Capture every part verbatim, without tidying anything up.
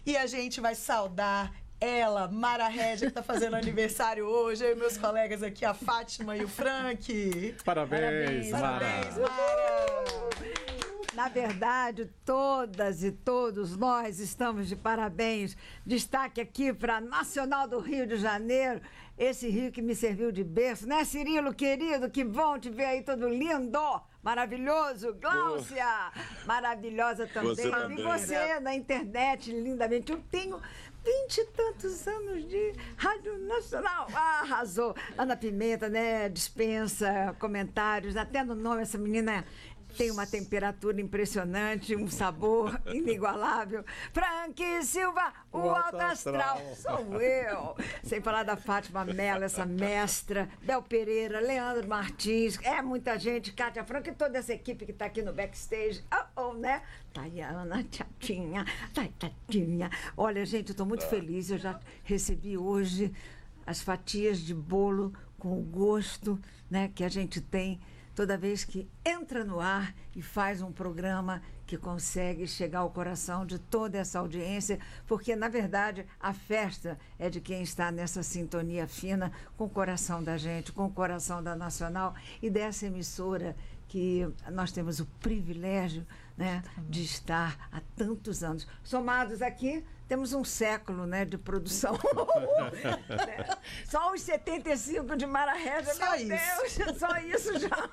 E a gente vai saudar ela, Mara Régia, que está fazendo aniversário hoje. Eu e meus colegas aqui, a Fátima e o Frank. Parabéns, Parabéns, Mara. Parabéns, Mara. Na verdade, todas e todos nós estamos de parabéns. Destaque aqui para Nacional do Rio de Janeiro, esse Rio que me serviu de berço, né, Cirilo, querido? Que bom te ver aí todo lindo, maravilhoso. Gláucia, maravilhosa também. Você também. E você na internet, lindamente. Eu tenho vinte e tantos anos de Rádio Nacional. Ah, arrasou. Ana Pimenta, né, dispensa comentários, até no nome essa menina tem uma temperatura impressionante, um sabor inigualável. Frank Silva, o, o alto astral. astral. Sou eu. Sem falar da Fátima Mello, essa mestra, Bel Pereira, Leandro Martins, é muita gente, Kátia Franco e toda essa equipe que está aqui no backstage. Oh, oh, né? Tayana, Tchatinha, Tatinha. Olha, gente, eu estou muito feliz. Eu já recebi hoje as fatias de bolo com o gosto, né, que a gente tem toda vez que entra no ar e faz um programa que consegue chegar ao coração de toda essa audiência, porque, na verdade, a festa é de quem está nessa sintonia fina com o coração da gente, com o coração da Nacional e dessa emissora que nós temos o privilégio, né, de estar há tantos anos. Somados aqui, temos um século, né, de produção. Só os setenta e cinco de Mara Régia, só meu isso. Deus, só isso já.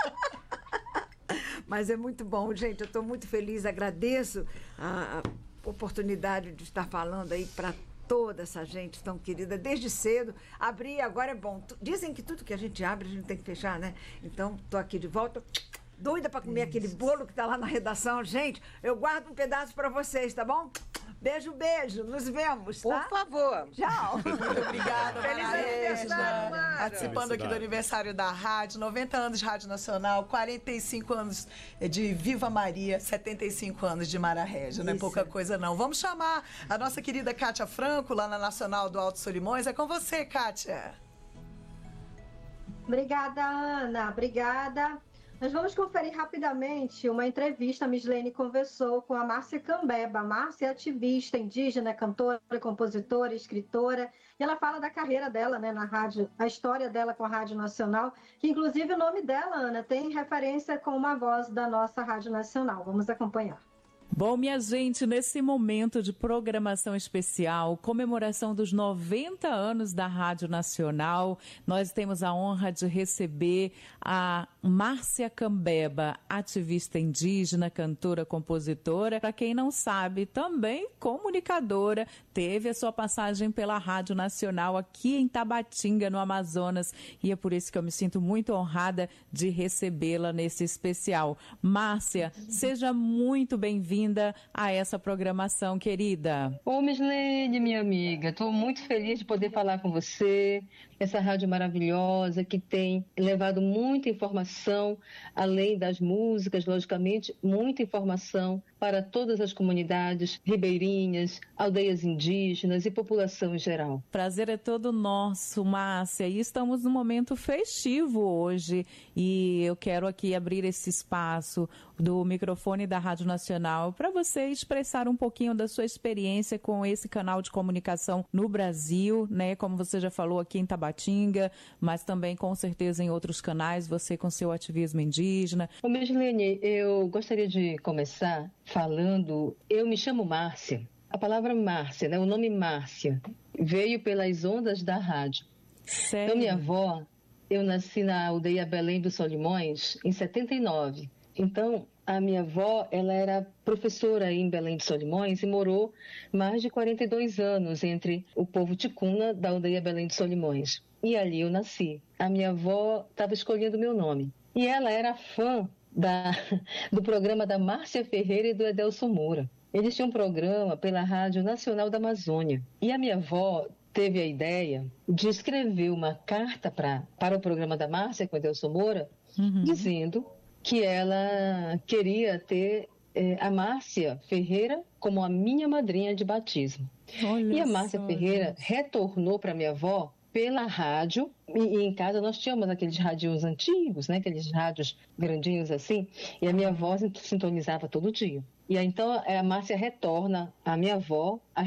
Mas é muito bom, gente, eu estou muito feliz, agradeço a, a oportunidade de estar falando aí para toda essa gente tão querida, desde cedo. Abrir agora é bom. Dizem que tudo que a gente abre, a gente tem que fechar, né? Então, estou aqui de volta, doida para comer aquele bolo que está lá na redação. Gente, eu guardo um pedaço para vocês, tá bom? Beijo, beijo. Nos vemos, tá? Por favor. Tchau. Muito obrigada, Feliz Mara aniversário, Régia. Mara. Participando aqui do aniversário da rádio, noventa anos de Rádio Nacional, quarenta e cinco anos de Viva Maria, setenta e cinco anos de Mara Régia. Não é Isso. pouca coisa, não. Vamos chamar a nossa querida Kátia Franco, lá na Nacional do Alto Solimões. É com você, Kátia. Obrigada, Ana. Obrigada. Nós vamos conferir rapidamente uma entrevista. A Mislene conversou com a Márcia Cambeba. Márcia é ativista indígena, cantora, compositora, escritora. E ela fala da carreira dela, né, na rádio, a história dela com a Rádio Nacional, que inclusive o nome dela, Ana, tem referência com uma voz da nossa Rádio Nacional. Vamos acompanhar. Bom, minha gente, nesse momento de programação especial, comemoração dos noventa anos da Rádio Nacional, nós temos a honra de receber a Márcia Cambeba, ativista indígena, cantora, compositora, para quem não sabe, também comunicadora, teve a sua passagem pela Rádio Nacional aqui em Tabatinga, no Amazonas, e é por isso que eu me sinto muito honrada de recebê-la nesse especial. Márcia, seja muito bem-vinda a essa programação, querida. Ô, Mislene, minha amiga, estou muito feliz de poder falar com você, essa rádio maravilhosa que tem levado muita informação, além das músicas, logicamente, muita informação para todas as comunidades ribeirinhas, aldeias indígenas e população em geral. Prazer é todo nosso, Márcia, e estamos num momento festivo hoje, e eu quero aqui abrir esse espaço do microfone da Rádio Nacional para você expressar um pouquinho da sua experiência com esse canal de comunicação no Brasil, né? Como você já falou aqui em Tabatinga, mas também com certeza em outros canais, você com seu ativismo indígena. Ô, Mislene, eu gostaria de começar falando, eu me chamo Márcia. A palavra Márcia, né? O nome Márcia veio pelas ondas da rádio. Sério? Então, minha avó, eu nasci na aldeia Belém dos Solimões em setenta e nove. Então, a minha avó, ela era professora em Belém dos Solimões e morou mais de quarenta e dois anos entre o povo ticuna da aldeia Belém dos Solimões. E ali eu nasci. A minha avó estava escolhendo o meu nome. E ela era fã da, do programa da Márcia Ferreira e do Edelson Moura. Eles tinham um programa pela Rádio Nacional da Amazônia. E a minha avó teve a ideia de escrever uma carta pra, para o programa da Márcia com o Edelson Moura, uhum. dizendo que ela queria ter eh, a Márcia Ferreira como a minha madrinha de batismo. Olha e a Márcia só, Ferreira gente. retornou para minha avó pela rádio, e, e em casa nós tínhamos aqueles rádios antigos, né, aqueles rádios grandinhos assim, e a minha avó sintonizava todo dia. E aí, então a Márcia retorna à minha avó a